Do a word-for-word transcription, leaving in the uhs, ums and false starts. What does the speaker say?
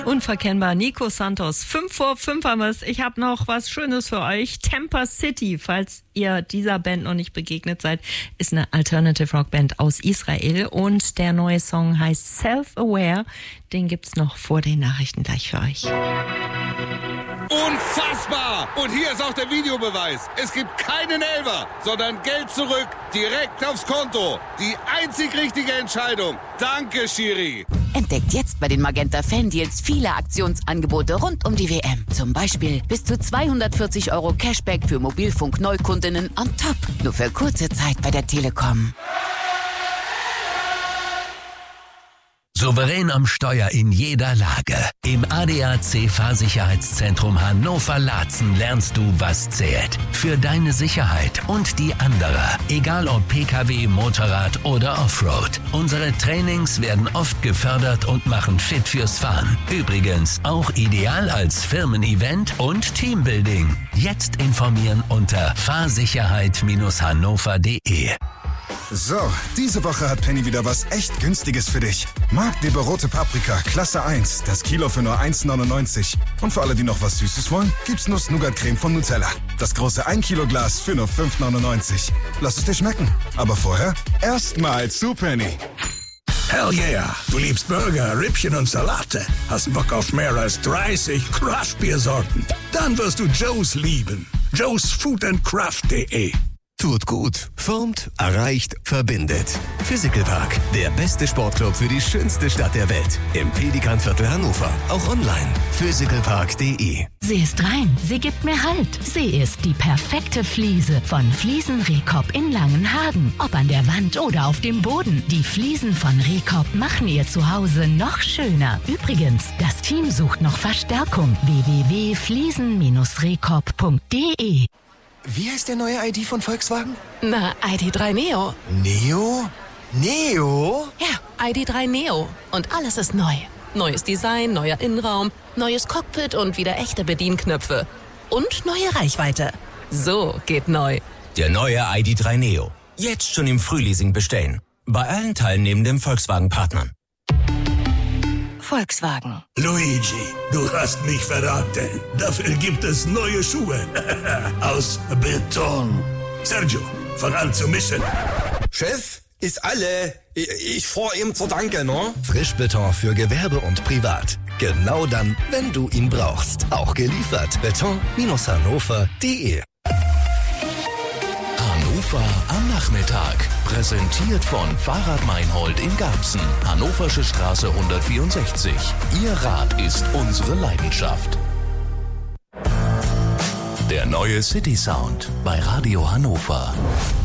Unverkennbar, Nico Santos. Fünf vor fünf haben wir es. Ich habe noch was Schönes für euch. Temper City, falls ihr dieser Band noch nicht begegnet seid, ist eine Alternative Rock Band aus Israel. Und der neue Song heißt Self-Aware. Den gibt's noch vor den Nachrichten gleich für euch. Unfassbar! Und hier ist auch der Videobeweis. Es gibt keinen Elfer, sondern Geld zurück, direkt aufs Konto. Die einzig richtige Entscheidung. Danke, Schiri. Entdeckt jetzt bei den Magenta Fan Deals viele Aktionsangebote rund um die W M. Zum Beispiel bis zu zweihundertvierzig Euro Cashback für Mobilfunk-Neukundinnen on top. Nur für kurze Zeit bei der Telekom. Souverän am Steuer in jeder Lage. Im A D A C Fahrsicherheitszentrum Hannover-Laatzen lernst du, was zählt. Für deine Sicherheit und die anderer. Egal ob P K W, Motorrad oder Offroad. Unsere Trainings werden oft gefördert und machen fit fürs Fahren. Übrigens auch ideal als Firmen-Event und Teambuilding. Jetzt informieren unter fahrsicherheit hannover punkt de. So, diese Woche hat Penny wieder was echt Günstiges für dich. Marktleber rote Paprika, Klasse eins, das Kilo für nur eins neunundneunzig. Und für alle, die noch was Süßes wollen, gibt's Nuss-Nougat-Creme von Nutella. Das große ein Kilo Glas für nur fünf neunundneunzig. Lass es dir schmecken. Aber vorher erstmal zu Penny. Hell yeah, du liebst Burger, Rippchen und Salate. Hast Bock auf mehr als dreißig Craft-Bier-Sorten? Dann wirst du Joe's lieben. Joe's Food and Craft punkt de. Tut gut, formt, erreicht, verbindet. Physical Park, der beste Sportclub für die schönste Stadt der Welt. Im Pelikanviertel Hannover. Auch online. physical park punkt de. Sie ist rein, sie gibt mir Halt. Sie ist die perfekte Fliese von Fliesen Rehkop in Langenhagen. Ob an der Wand oder auf dem Boden. Die Fliesen von Rehkop machen ihr Zuhause noch schöner. Übrigens, das Team sucht noch Verstärkung. w w w punkt fliesen rehkop punkt de. Wie heißt der neue I D von Volkswagen? Na, I D drei Neo. Neo? Neo? Ja, I D drei Neo. Und alles ist neu. Neues Design, neuer Innenraum, neues Cockpit und wieder echte Bedienknöpfe. Und neue Reichweite. So geht neu. Der neue I D drei Neo. Jetzt schon im Frühleasing bestellen. Bei allen teilnehmenden Volkswagen-Partnern. Volkswagen. Luigi, du hast mich verraten. Dafür gibt es neue Schuhe. Aus Beton. Sergio, fang an zu mischen. Chef, ist alle. Ich, ich fahr ihm zu Danke, ne? Frischbeton für Gewerbe und Privat. Genau dann, wenn du ihn brauchst. Auch geliefert. beton hannover punkt de. Hannover am Nachmittag. Präsentiert von Fahrrad Meinhold in Garbsen. Hannoversche Straße hundertvierundsechzig. Ihr Rad ist unsere Leidenschaft. Der neue City Sound bei Radio Hannover.